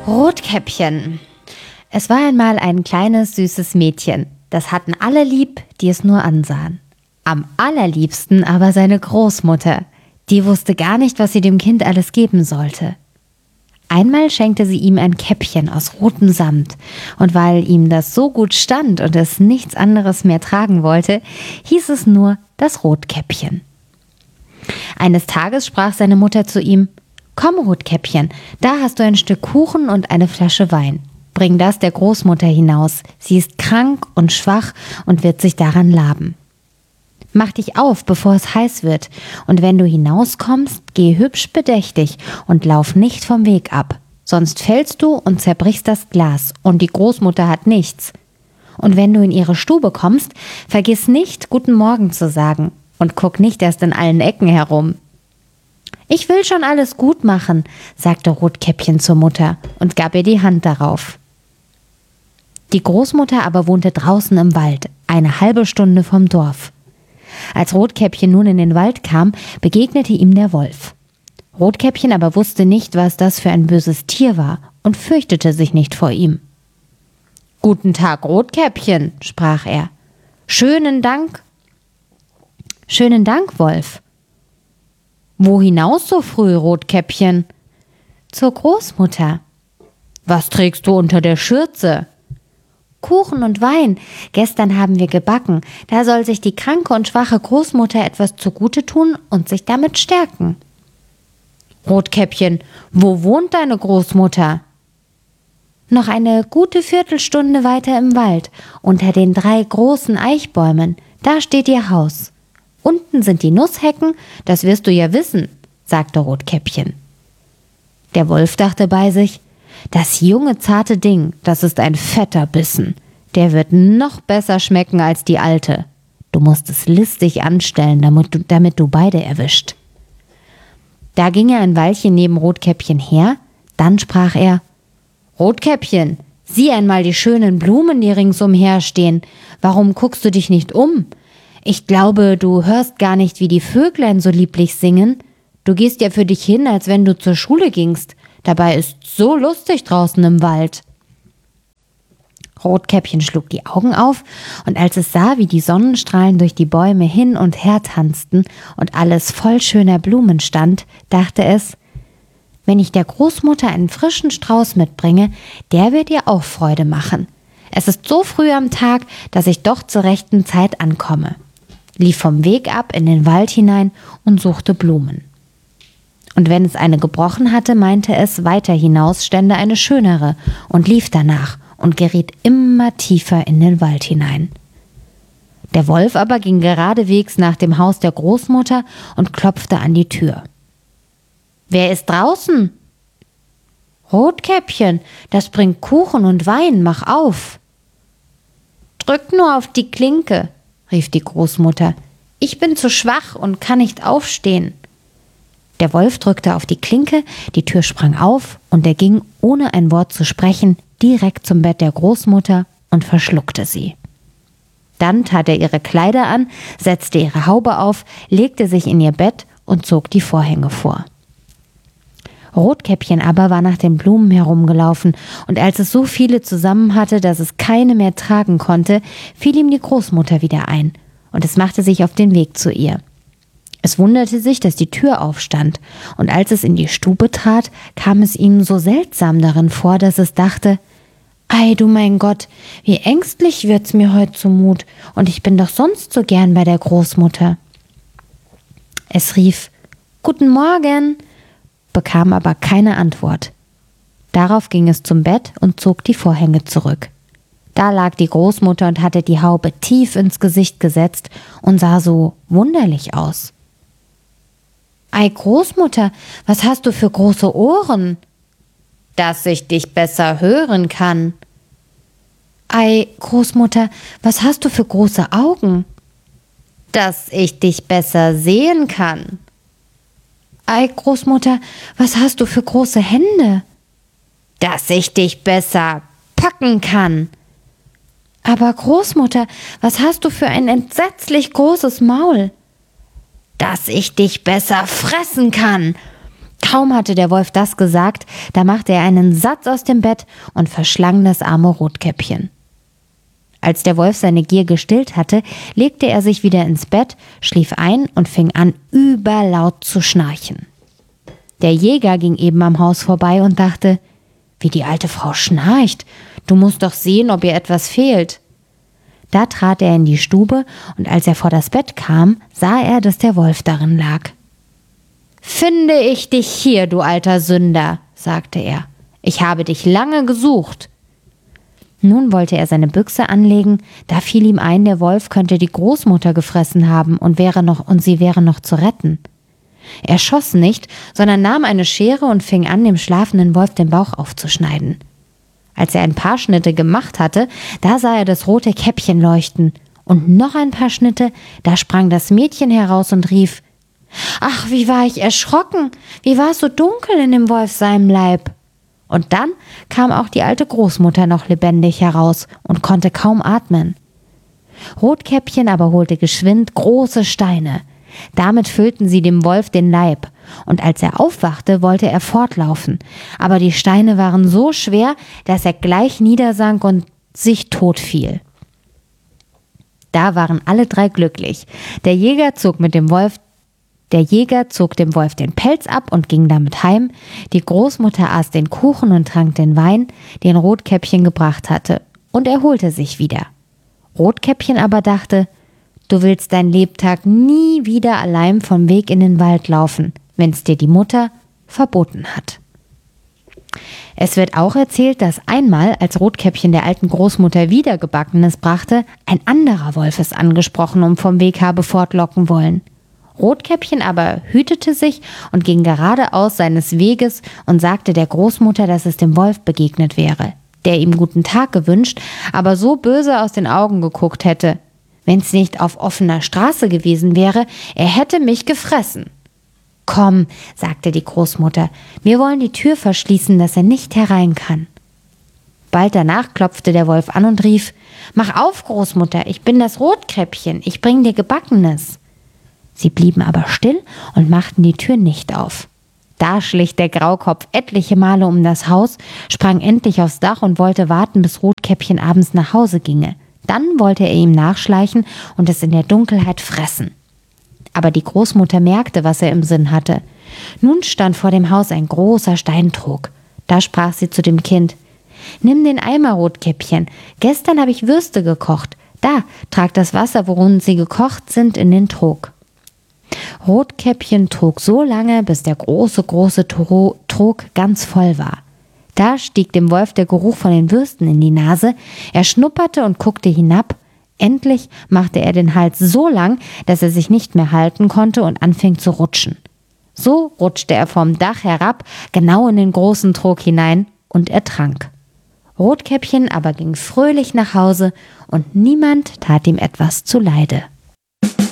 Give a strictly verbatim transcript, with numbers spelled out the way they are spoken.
Rotkäppchen. Es war einmal ein kleines, süßes Mädchen. Das hatten alle lieb, die es nur ansahen. Am allerliebsten aber seine Großmutter. Die wusste gar nicht, was sie dem Kind alles geben sollte. Einmal schenkte sie ihm ein Käppchen aus rotem Samt. Und weil ihm das so gut stand und es nichts anderes mehr tragen wollte, hieß es nur das Rotkäppchen. Eines Tages sprach seine Mutter zu ihm: »Komm, Rotkäppchen, da hast du ein Stück Kuchen und eine Flasche Wein. Bring das der Großmutter hinaus. Sie ist krank und schwach und wird sich daran laben. Mach dich auf, bevor es heiß wird, und wenn du hinauskommst, geh hübsch bedächtig und lauf nicht vom Weg ab, sonst fällst du und zerbrichst das Glas, und die Großmutter hat nichts. Und wenn du in ihre Stube kommst, vergiss nicht, guten Morgen zu sagen, und guck nicht erst in allen Ecken herum.« »Ich will schon alles gut machen«, sagte Rotkäppchen zur Mutter und gab ihr die Hand darauf. Die Großmutter aber wohnte draußen im Wald, eine halbe Stunde vom Dorf. Als Rotkäppchen nun in den Wald kam, begegnete ihm der Wolf. Rotkäppchen aber wusste nicht, was das für ein böses Tier war und fürchtete sich nicht vor ihm. »Guten Tag, Rotkäppchen«, sprach er. »Schönen Dank.« »Schönen Dank, Wolf.« »Wo hinaus so früh, Rotkäppchen?« »Zur Großmutter.« »Was trägst du unter der Schürze?« »Kuchen und Wein. Gestern haben wir gebacken. Da soll sich die kranke und schwache Großmutter etwas zugute tun und sich damit stärken.« »Rotkäppchen, wo wohnt deine Großmutter?« »Noch eine gute Viertelstunde weiter im Wald, unter den drei großen Eichbäumen. Da steht ihr Haus. Unten sind die Nusshecken, das wirst du ja wissen«, sagte Rotkäppchen. Der Wolf dachte bei sich: »Das junge, zarte Ding, das ist ein fetter Bissen. Der wird noch besser schmecken als die alte. Du musst es listig anstellen, damit du, damit du beide erwischt.« Da ging er ein Weilchen neben Rotkäppchen her, dann sprach er: »Rotkäppchen, sieh einmal die schönen Blumen, die ringsumher stehen. Warum guckst du dich nicht um? Ich glaube, du hörst gar nicht, wie die Vöglein so lieblich singen. Du gehst ja für dich hin, als wenn du zur Schule gingst. Dabei ist so lustig draußen im Wald.« Rotkäppchen schlug die Augen auf, und als es sah, wie die Sonnenstrahlen durch die Bäume hin und her tanzten und alles voll schöner Blumen stand, dachte es: »Wenn ich der Großmutter einen frischen Strauß mitbringe, der wird ihr auch Freude machen. Es ist so früh am Tag, dass ich doch zur rechten Zeit ankomme«, lief vom Weg ab in den Wald hinein und suchte Blumen. Und wenn es eine gebrochen hatte, meinte es, weiter hinaus stände eine schönere, und lief danach und geriet immer tiefer in den Wald hinein. Der Wolf aber ging geradewegs nach dem Haus der Großmutter und klopfte an die Tür. »Wer ist draußen?« »Rotkäppchen, das bringt Kuchen und Wein, mach auf.« »Drück nur auf die Klinke«, rief die Großmutter. »Ich bin zu schwach und kann nicht aufstehen.« Der Wolf drückte auf die Klinke, die Tür sprang auf, und er ging, ohne ein Wort zu sprechen, direkt zum Bett der Großmutter und verschluckte sie. Dann tat er ihre Kleider an, setzte ihre Haube auf, legte sich in ihr Bett und zog die Vorhänge vor. Rotkäppchen aber war nach den Blumen herumgelaufen, und als es so viele zusammen hatte, dass es keine mehr tragen konnte, fiel ihm die Großmutter wieder ein, und es machte sich auf den Weg zu ihr. Es wunderte sich, dass die Tür aufstand, und als es in die Stube trat, kam es ihm so seltsam darin vor, dass es dachte: »Ei, du mein Gott, wie ängstlich wird's mir heut zumut, und ich bin doch sonst so gern bei der Großmutter.« Es rief: »Guten Morgen«, bekam aber keine Antwort. Darauf ging es zum Bett und zog die Vorhänge zurück. Da lag die Großmutter und hatte die Haube tief ins Gesicht gesetzt und sah so wunderlich aus. »Ei, Großmutter, was hast du für große Ohren?« »Dass ich dich besser hören kann.« »Ei, Großmutter, was hast du für große Augen?« »Dass ich dich besser sehen kann.« »Ei, Großmutter, was hast du für große Hände?« »Dass ich dich besser packen kann.« »Aber Großmutter, was hast du für ein entsetzlich großes Maul?« »Dass ich dich besser fressen kann.« Kaum hatte der Wolf das gesagt, da machte er einen Satz aus dem Bett und verschlang das arme Rotkäppchen. Als der Wolf seine Gier gestillt hatte, legte er sich wieder ins Bett, schlief ein und fing an, überlaut zu schnarchen. Der Jäger ging eben am Haus vorbei und dachte, wie die alte Frau schnarcht, du musst doch sehen, ob ihr etwas fehlt. Da trat er in die Stube, und als er vor das Bett kam, sah er, dass der Wolf darin lag. »Finde ich dich hier, du alter Sünder«, sagte er. »Ich habe dich lange gesucht.« Nun wollte er seine Büchse anlegen, da fiel ihm ein, der Wolf könnte die Großmutter gefressen haben und, wäre noch, und sie wäre noch zu retten. Er schoss nicht, sondern nahm eine Schere und fing an, dem schlafenden Wolf den Bauch aufzuschneiden. Als er ein paar Schnitte gemacht hatte, da sah er das rote Käppchen leuchten. Und noch ein paar Schnitte, da sprang das Mädchen heraus und rief, »Ach, wie war ich erschrocken! Wie war es so dunkel in dem Wolf seinem Leib!« Und dann kam auch die alte Großmutter noch lebendig heraus und konnte kaum atmen. Rotkäppchen aber holte geschwind große Steine. Damit füllten sie dem Wolf den Leib, und als er aufwachte, wollte er fortlaufen, aber die Steine waren so schwer, dass er gleich niedersank und sich tot fiel. Da waren alle drei glücklich. Der Jäger zog mit dem Wolf Der Jäger zog dem Wolf den Pelz ab und ging damit heim. Die Großmutter aß den Kuchen und trank den Wein, den Rotkäppchen gebracht hatte, und erholte sich wieder. Rotkäppchen aber dachte, du willst dein Lebtag nie wieder allein vom Weg in den Wald laufen, wenn's dir die Mutter verboten hat. Es wird auch erzählt, dass einmal, als Rotkäppchen der alten Großmutter wieder Gebackenes brachte, ein anderer Wolf es angesprochen und vom Weg habe fortlocken wollen. Rotkäppchen aber hütete sich und ging geradeaus seines Weges und sagte der Großmutter, dass es dem Wolf begegnet wäre, der ihm guten Tag gewünscht, aber so böse aus den Augen geguckt hätte. Wenn's nicht auf offener Straße gewesen wäre, er hätte mich gefressen. »Komm«, sagte die Großmutter, »wir wollen die Tür verschließen, dass er nicht herein kann.« Bald danach klopfte der Wolf an und rief, »Mach auf, Großmutter, ich bin das Rotkäppchen, ich bring dir Gebackenes.« Sie blieben aber still und machten die Tür nicht auf. Da schlich der Graukopf etliche Male um das Haus, sprang endlich aufs Dach und wollte warten, bis Rotkäppchen abends nach Hause ginge. Dann wollte er ihm nachschleichen und es in der Dunkelheit fressen. Aber die Großmutter merkte, was er im Sinn hatte. Nun stand vor dem Haus ein großer Steintrog. Da sprach sie zu dem Kind, »Nimm den Eimer, Rotkäppchen, gestern habe ich Würste gekocht. Da, trag das Wasser, worin sie gekocht sind, in den Trog.« Rotkäppchen trug so lange, bis der große, große Tro- Trog ganz voll war. Da stieg dem Wolf der Geruch von den Würsten in die Nase, er schnupperte und guckte hinab. Endlich machte er den Hals so lang, dass er sich nicht mehr halten konnte und anfing zu rutschen. So rutschte er vom Dach herab, genau in den großen Trog hinein, und ertrank. Rotkäppchen aber ging fröhlich nach Hause, und niemand tat ihm etwas zuleide.